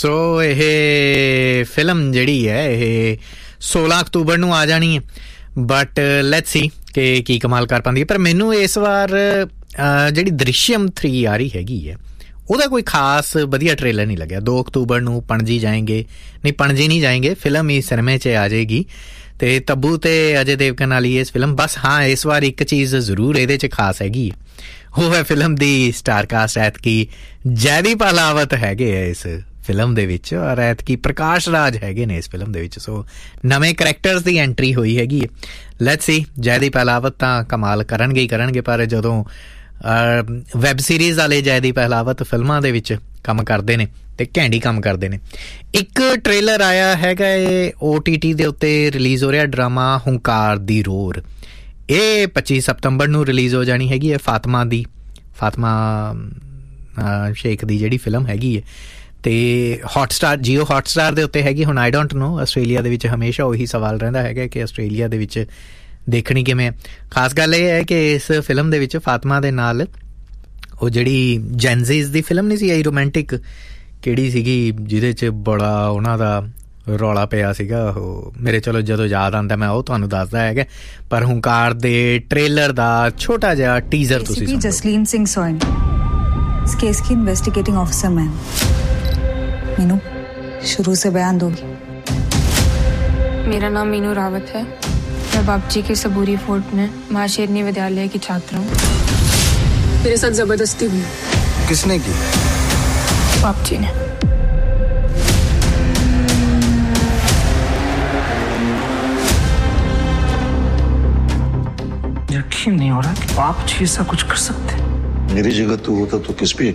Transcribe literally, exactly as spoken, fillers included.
ਸੋ ਇਹ ਫਿਲਮ ਜਿਹੜੀ ਹੈ ਇਹ ਸੋਲਾਂ ਅਕਤੂਬਰ ਨੂੰ ਆ ਜਾਣੀ ਹੈ, ਬਟ ਲੈਟਸ ਸੀ ਕਿ ਕੀ ਕਮਾਲ ਕਰ ਪਾਉਂਦੀ ਹੈ। ਪਰ ਮੈਨੂੰ ਇਸ ਵਾਰ ਜਿਹੜੀ ਦ੍ਰਿਸ਼ਯਮ ਥ੍ਰੀ ਆ ਰਹੀ ਹੈਗੀ ਹੈ ਉਹਦਾ ਕੋਈ ਖਾਸ ਵਧੀਆ ਟ੍ਰੇਲਰ ਨਹੀਂ ਲੱਗਿਆ। ਦੋ ਅਕਤੂਬਰ ਨੂੰ ਪਣਜੀ ਜਾਏਂਗੇ, ਨਹੀਂ ਪਣਜੀ ਨਹੀਂ ਜਾਏਂਗੇ, ਫਿਲਮ ਹੀ ਸਿਨੇਮੇ 'ਚ ਆ ਜਾਏਗੀ ਅਤੇ ਤੱਬੂ ਅਤੇ ਅਜੇ ਦੇਵਗਨ ਵਾਲੀ ਇਸ ਫਿਲਮ। ਬਸ ਹਾਂ ਇਸ ਵਾਰ ਇੱਕ ਚੀਜ਼ ਜ਼ਰੂਰ ਇਹਦੇ 'ਚ ਖਾਸ ਹੈਗੀ, ਉਹ ਹੈ ਫਿਲਮ ਦੀ ਸਟਾਰ ਕਾਸਟ। ਐਤਕੀ ਜੈਦੀਪ ਅਹਲਾਵਤ ਹੈਗੇ ਹੈ ਇਸ ਫਿਲਮ ਦੇ ਵਿੱਚ, ਔਰ ਐਤਕੀ ਪ੍ਰਕਾਸ਼ ਰਾਜ ਹੈਗੇ ਨੇ ਇਸ ਫਿਲਮ ਦੇ ਵਿੱਚ। ਸੋ ਨਵੇਂ ਕਰੈਕਟਰਸ ਦੀ ਐਂਟਰੀ ਹੋਈ ਹੈਗੀ ਹੈ। ਲੈਟਸ ਸੀ, ਜੈਦੀਪ ਅਹਲਾਵਤ ਤਾਂ ਕਮਾਲ ਕਰਨਗੇ ਹੀ ਕਰਨਗੇ, ਪਰ ਜਦੋਂ ਵੈਬ ਸੀਰੀਜ਼ ਵਾਲੇ ਜੈਦੀਪ ਅਹਲਾਵਤ ਫਿਲਮਾਂ ਦੇ ਵਿੱਚ ਕੰਮ ਕਰਦੇ ਨੇ ਅਤੇ ਘੈਂਡੀ ਕੰਮ ਕਰਦੇ ਨੇ। ਇੱਕ ਟ੍ਰੇਲਰ ਆਇਆ ਹੈਗਾ ਇਹ ਓ ਟੀ ਟੀ ਦੇ ਉੱਤੇ ਰਿਲੀਜ਼ ਹੋ ਰਿਹਾ, ਡਰਾਮਾ ਹੁੰਕਾਰ ਦੀ ਰੋਰ। ਇਹ ਪੱਚੀ ਸਤੰਬਰ ਨੂੰ ਰਿਲੀਜ਼ ਹੋ ਜਾਣੀ ਹੈਗੀ ਹੈ। ਫਾਤਮਾ ਦੀ ਫਾਤਮਾ ਸ਼ੇਖ ਦੀ ਜਿਹੜੀ ਫਿਲਮ ਹੈਗੀ ਹੈ, ਅਤੇ ਹੌਟਸਟਾਰ ਜੀਓ ਹੌਟਸਟਾਰ ਦੇ ਉੱਤੇ ਹੈਗੀ। ਹੁਣ ਆਈ ਡੋਂਟ ਨੋ ਆਸਟ੍ਰੇਲੀਆ ਦੇ ਵਿੱਚ ਹਮੇਸ਼ਾ ਉਹੀ ਸਵਾਲ ਰਹਿੰਦਾ ਹੈਗਾ ਕਿ ਆਸਟ੍ਰੇਲੀਆ ਦੇ ਵਿੱਚ ਦੇਖਣੀ ਕਿਵੇਂ। ਖਾਸ ਗੱਲ ਇਹ ਹੈ ਕਿ ਇਸ ਫਿਲਮ ਦੇ ਵਿੱਚ ਫਾਤਮਾ ਦੇ ਨਾਲ ਉਹ ਜਿਹੜੀ ਜੈਨਜ਼ੀਜ਼ ਦੀ ਫਿਲਮ ਨਹੀਂ ਸੀ ਆਈ ਰੋਮੈਂਟਿਕ, ਕਿਹੜੀ ਸੀਗੀ ਜਿਹਦੇ 'ਚ ਬੜਾ ਉਹਨਾਂ ਦਾ ਰੌਲਾ ਪਿਆ ਸੀਗਾ, ਉਹ ਮੇਰੇ ਚਲੋ ਜਦੋਂ ਯਾਦ ਆਉਂਦਾ ਮੈਂ ਉਹ ਤੁਹਾਨੂੰ ਦੱਸਦਾ ਹੈਗਾ। ਪਰ ਹੁੰਕਾਰ ਦੇ ਟ੍ਰੇਲਰ ਦਾ ਛੋਟਾ ਜਿਹਾ ਟੀਜ਼ਰ ਤੁਸੀਂ ਸੁਣੋ। ਜਸਲੀਨ ਸਿੰਘ ਸੋਇਨ इस केस की इन्वेस्टिगेटिंग ऑफिसर मैं। मीनू शुरू से बयान दोगी? मेरा नाम मीनू रावत है, मैं बापजी के सबूरी फोर्ट में महाशेरनी विद्यालय की छात्र हूँ। मेरे साथ जबरदस्ती हुई। किसने की? बापजी ने। यकीन नहीं हो रहा कि बापजी ऐसा कुछ कर सकते। मेरी जगह तू होता तो किस पे